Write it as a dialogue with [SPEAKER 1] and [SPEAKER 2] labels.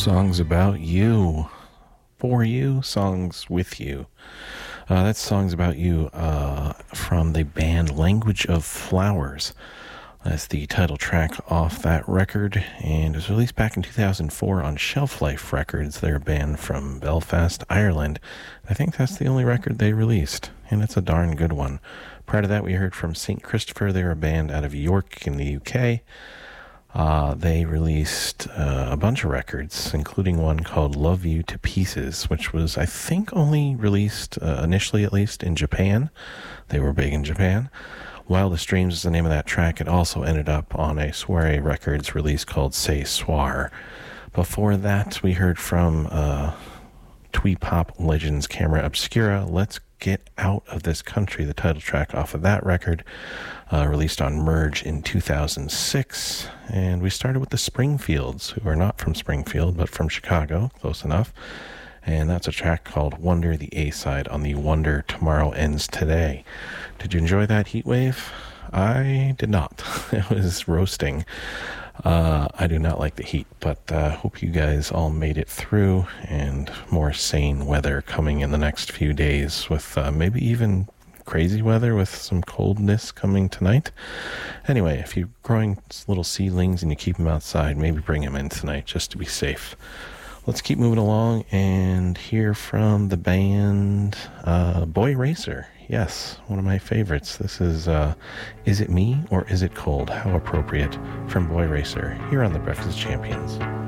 [SPEAKER 1] Songs about you, for you, songs with you. That's Songs About You from the band Language of Flowers. That's the title track off that record, and it was released back in 2004 on Shelf Life Records. They're a band from Belfast, Ireland. I think that's the only record they released, and it's a darn good one. Prior to that, we heard from St. Christopher. They're a band out of York in the UK. They released a bunch of records, including one called Love You to Pieces, which was, I think, only released, initially at least, in Japan. They were big in Japan. Wildest Dreams is the name of that track. It also ended up on a Soiree Records release called C'est Soir. Before that, we heard from twee pop legends Camera Obscura, Let's Get Out of This Country, the title track off of that record, released on Merge in 2006. And we started with the Springfields, who are not from Springfield, but from Chicago, close enough. And that's a track called Wonder, the A-side on the Wonder Tomorrow Ends Today. Did you enjoy that heat wave? I did not. It was roasting. I do not like the heat, but hope you guys all made it through, and more sane weather coming in the next few days, with maybe even crazy weather with some coldness coming tonight. Anyway, if you're growing little seedlings and you keep them outside, maybe bring them in tonight just to be safe. Let's keep moving along and hear from the band Boy Racer. Yes, one of my favorites. This is It Me or Is It Cold? How appropriate, from Boy Racer, here on the Breakfast of Champions.